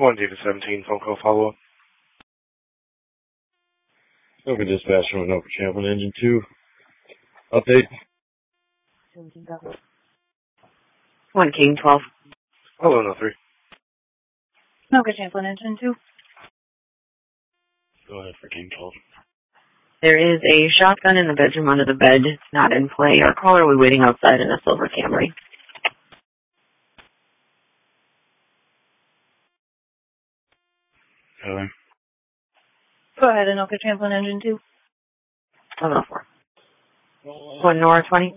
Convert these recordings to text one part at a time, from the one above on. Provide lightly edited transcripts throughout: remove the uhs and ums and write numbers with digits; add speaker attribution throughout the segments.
Speaker 1: 1 to 17, phone call follow-up.
Speaker 2: Open dispatch from Anoka Champlin, engine 2. Update.
Speaker 3: 1 King 12.
Speaker 1: Hello, no 3.
Speaker 4: Anoka Champlin, engine 2.
Speaker 2: Go ahead for King 12.
Speaker 3: There is a shotgun in the bedroom under the bed. It's not in play. Our caller will be waiting outside in a silver Camry.
Speaker 2: Hello.
Speaker 4: Go ahead, Anoka Champlin, engine 2.
Speaker 3: 1104. 1 Nora 20.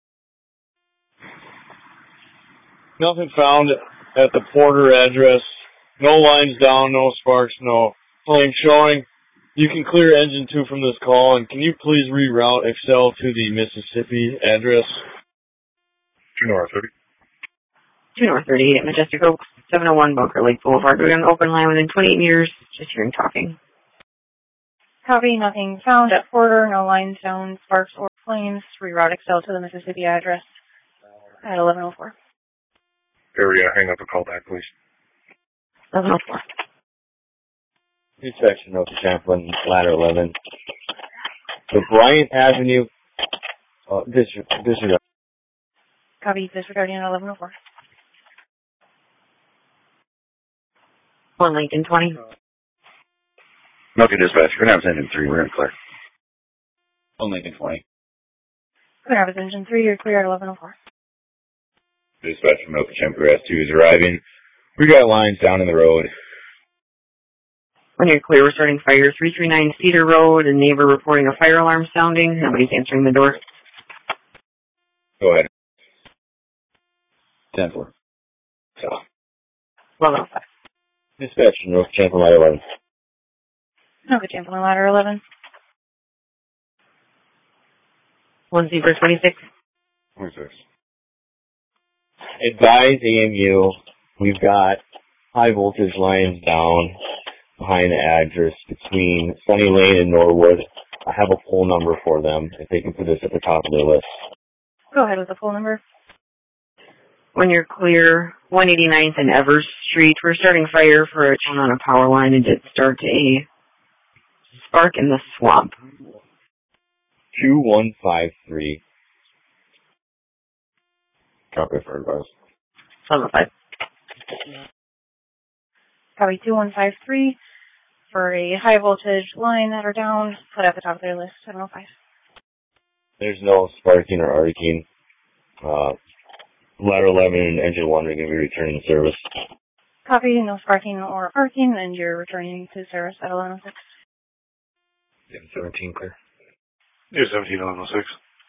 Speaker 2: Nothing found at the Porter address. No lines down, no sparks, no flame showing. You can clear engine 2 from this call, and can you please reroute Excel to the Mississippi address?
Speaker 1: 2 North 30.
Speaker 3: 2 North 38 Majestic Oak, 701 Bunker Lake Boulevard. We're on an open line within 28 meters. Just hearing talking.
Speaker 4: Copy, nothing found at Porter, no lines down, sparks or flames. Reroute Excel to the Mississippi address at 1104.
Speaker 1: Area, hang up and call back, please.
Speaker 3: 1104.
Speaker 2: Dispatch Anoka Champlin, ladder 11. So Bryant Avenue, disregard.
Speaker 4: Copy, disregarding at 1104.
Speaker 3: 1 Lincoln 20.
Speaker 5: Anoka dispatch, Grand Rapids engine 3, we're in clear.
Speaker 2: 1 Lincoln 20.
Speaker 4: Grand Rapids engine 3, you're clear at 1104.
Speaker 5: Dispatch from Anoka Champlin, Grass 2 is arriving. We got lines down in the road.
Speaker 3: When you're clear, we're starting fire 339 Cedar Road. A neighbor reporting a fire alarm sounding. Nobody's answering the door.
Speaker 5: Go ahead. 10-4. So.
Speaker 3: 1105.
Speaker 2: Dispatch Anoka Champlin, ladder 11.
Speaker 4: Anoka Champlin, ladder 11.
Speaker 3: 1 Zebra 26.
Speaker 5: 26.
Speaker 2: Advise AMU, we've got high voltage lines down behind the address between Sunny Lane and Norwood. I have a poll number for them, if they can put this at the top of their list.
Speaker 4: Go ahead with the full number.
Speaker 3: When you're clear, 189th and Evers Street. We're starting fire for a town on a power line and did start a spark in the swamp.
Speaker 2: 2153. Copy for advice.
Speaker 3: 1105.
Speaker 4: Copy 2153 for a high voltage line that are down. Put at the top of their list, 705.
Speaker 2: There's no sparking or arcing. Ladder 11 and engine 1 are going to be returning to service.
Speaker 4: Copy, no sparking or arcing, and you're returning to service at 1106.
Speaker 1: 17 clear. Yeah, 17, 1106.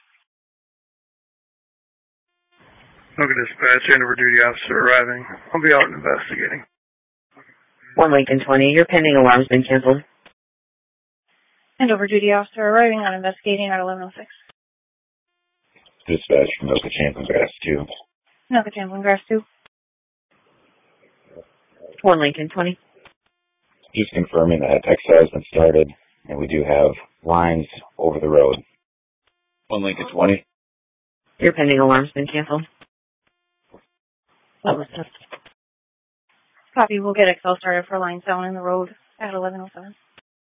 Speaker 1: Anoka dispatch, end over duty officer arriving. I'll be out investigating.
Speaker 3: 1 Lincoln 20. Your pending alarm's been canceled.
Speaker 4: And over duty officer arriving on investigating at 1106.
Speaker 5: Dispatch from Anoka Champlin, Grass 2.
Speaker 4: Anoka Champlin, Grass 2.
Speaker 3: 1 Lincoln 20.
Speaker 5: Just confirming that exercise has been started, and we do have lines over the road. 1 Lincoln 20.
Speaker 3: Your pending alarm's been canceled. What was that?
Speaker 4: Copy, we'll get Excel started for lines down in the road at 1107.